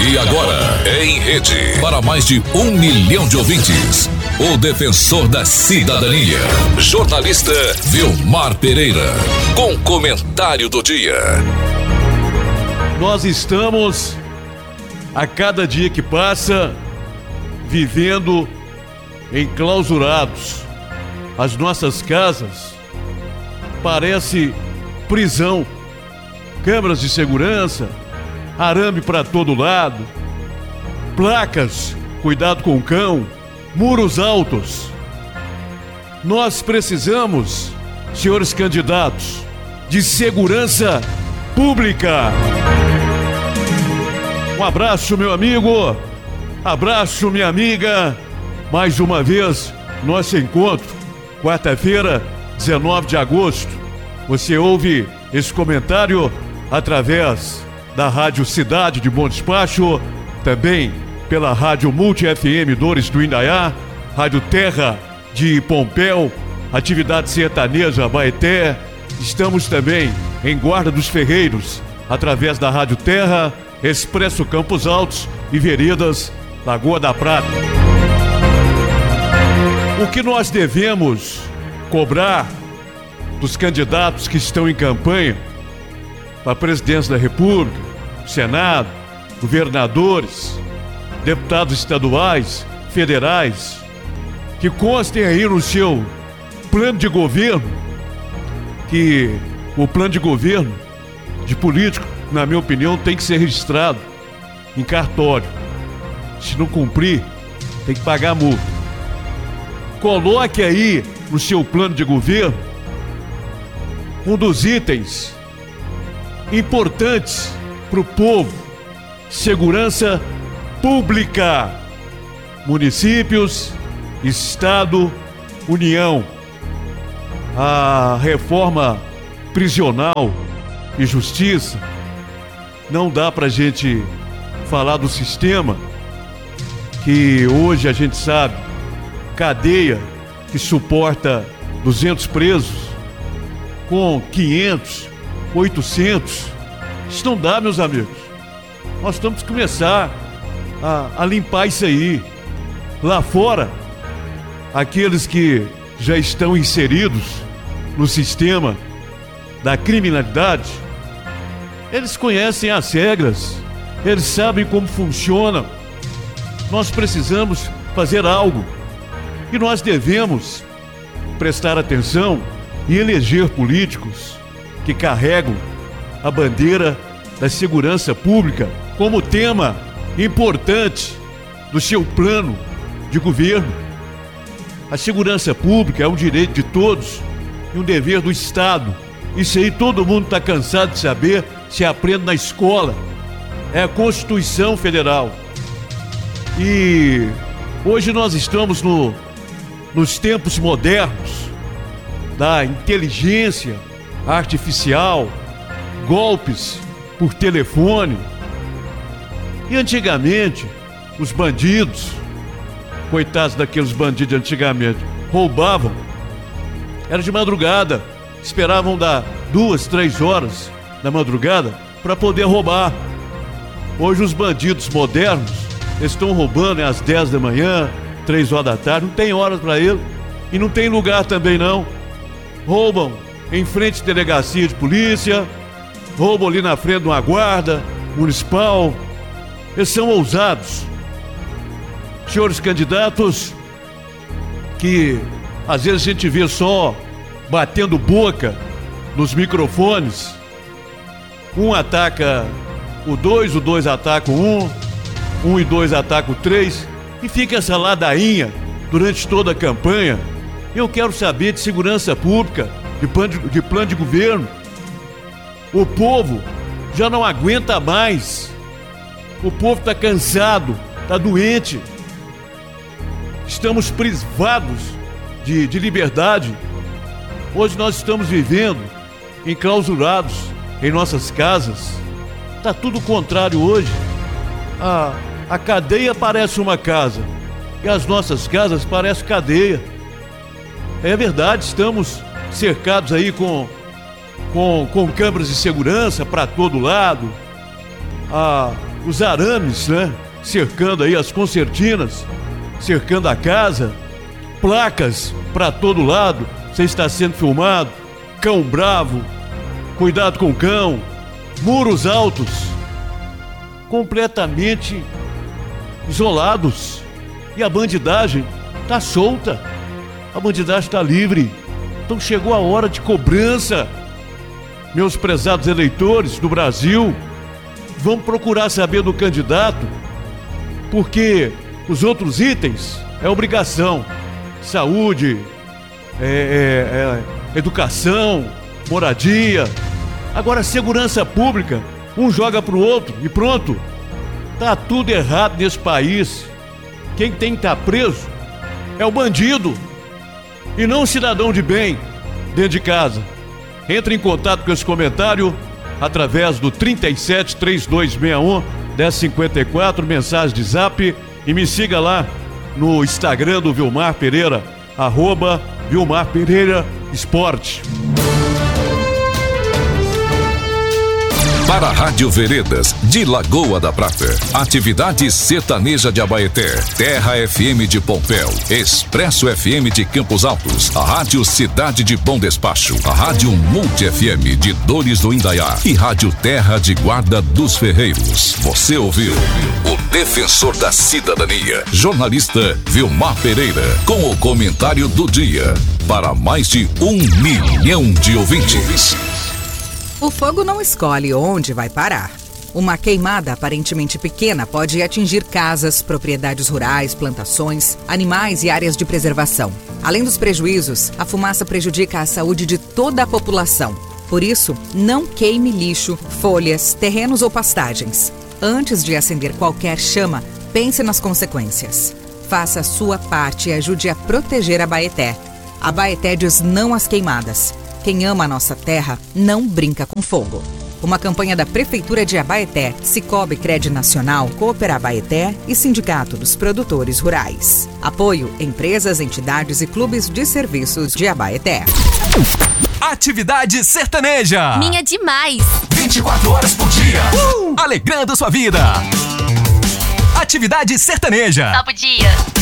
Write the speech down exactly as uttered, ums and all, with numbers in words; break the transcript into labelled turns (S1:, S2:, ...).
S1: E agora, em rede, para mais de um milhão de ouvintes, o defensor da cidadania, jornalista Vilmar Pereira, com comentário do dia.
S2: Nós estamos, a cada dia que passa, vivendo enclausurados. As nossas casas parece prisão, câmeras de segurança, arame para todo lado, placas, cuidado com o cão, muros altos. Nós precisamos, senhores candidatos, de segurança pública. Um abraço, meu amigo, abraço, minha amiga. Mais uma vez, nosso encontro, quarta-feira, dezenove de agosto. Você ouve esse comentário através da Rádio Cidade de Bom Despacho, também pela Rádio Multi F M Dores do Indaiá, Rádio Terra de Pompéu, Atividade Sertaneja Baeté. Estamos também em Guarda dos Ferreiros, através da Rádio Terra, Expresso Campos Altos e Veredas Lagoa da Prata. O que nós devemos cobrar dos candidatos que estão em campanha para a presidência da República, Senado, governadores, deputados estaduais, federais, que constem aí no seu plano de governo, que o plano de governo de político, na minha opinião, tem que ser registrado em cartório. Se não cumprir, tem que pagar multa. Coloque aí no seu plano de governo um dos itens importantes para o povo: segurança pública, municípios, Estado, União. A reforma prisional e justiça, não dá para a gente falar do sistema que hoje a gente sabe, cadeia que suporta duzentos presos com quinhentos, oitocentos. Isso não dá, meus amigos. Nós temos que começar a, a limpar isso aí. Lá fora, aqueles que já estão inseridos no sistema da criminalidade, eles conhecem as regras, eles sabem como funciona. Nós precisamos fazer algo e nós devemos prestar atenção e eleger políticos que carregam a bandeira da segurança pública como tema importante do seu plano de governo. A segurança pública é um direito de todos e um dever do Estado. Isso aí todo mundo está cansado de saber, se aprende na escola. É a Constituição Federal. E hoje nós estamos no, nos tempos modernos da inteligência artificial, golpes por telefone. E antigamente, os bandidos, coitados daqueles bandidos antigamente, roubavam, era de madrugada, esperavam dar duas, três horas da madrugada para poder roubar. Hoje os bandidos modernos estão roubando às dez da manhã, três horas da tarde, não tem horas para ele e não tem lugar também não. Roubam em frente à delegacia de polícia, roubam ali na frente de uma guarda municipal. Eles são ousados. Senhores candidatos, que às vezes a gente vê só batendo boca nos microfones, um ataca o dois, o dois ataca o um, um e dois ataca o três, e fica essa ladainha durante toda a campanha. Eu quero saber de segurança pública, de plano de, de plano de governo. O povo já não aguenta mais. O povo está cansado, está doente. Estamos privados de, de liberdade. Hoje nós estamos vivendo enclausurados em nossas casas. Está tudo contrário hoje. A, a cadeia parece uma casa e as nossas casas parecem cadeia. É verdade, estamos cercados aí com, com, com câmeras de segurança para todo lado. A, os arames, né? Cercando aí as concertinas, cercando a casa, placas para todo lado, você está sendo filmado, cão bravo, cuidado com o cão, muros altos, completamente isolados. E a bandidagem está solta, a bandidagem está livre. Então chegou a hora de cobrança. Meus prezados eleitores do Brasil, vamos procurar saber do candidato, porque os outros itens é obrigação. Saúde, é, é, é, educação, moradia. Agora segurança pública, um joga pro outro e pronto. Tá tudo errado nesse país. Quem tem que estar preso é o bandido e não o cidadão de bem dentro de casa. Entre em contato com esse comentário através do trinta e sete, trinta e dois sessenta e um, dez cinquenta e quatro, mensagem de zap, e me siga lá no Instagram do Vilmar Pereira, arroba Vilmar Pereira Esporte.
S1: Para a Rádio Veredas de Lagoa da Prata, Atividade Sertaneja de Abaeté, Terra F M de Pompéu, Expresso F M de Campos Altos, a Rádio Cidade de Bom Despacho, a Rádio Multi F M de Dores do Indaiá e Rádio Terra de Guarda dos Ferreiros. Você ouviu o Defensor da Cidadania, jornalista Vilmar Pereira, com o comentário do dia, para mais de um milhão de ouvintes.
S3: O fogo não escolhe onde vai parar. Uma queimada aparentemente pequena pode atingir casas, propriedades rurais, plantações, animais e áreas de preservação. Além dos prejuízos, a fumaça prejudica a saúde de toda a população. Por isso, não queime lixo, folhas, terrenos ou pastagens. Antes de acender qualquer chama, pense nas consequências. Faça a sua parte e ajude a proteger a Abaeté. A Abaeté diz não às queimadas. Quem ama a nossa terra não brinca com fogo. Uma campanha da Prefeitura de Abaeté, Cicobi Cred Nacional, Coopera Abaeté e Sindicato dos Produtores Rurais. Apoio empresas, entidades e clubes de serviços de Abaeté.
S4: Atividade Sertaneja.
S5: Minha demais.
S4: vinte e quatro horas por dia. Uh! Alegrando sua vida. Atividade Sertaneja.
S5: Top dia.